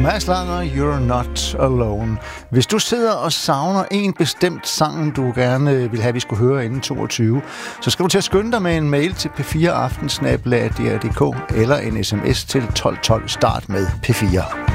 Mads Langer, You're Not Alone. Hvis du sidder og savner en bestemt sang, du gerne vil have, vi skulle høre inden 22, så skal du til at skynde dig med en mail til p4aften@dr.dk eller en sms til 1212 start med P4.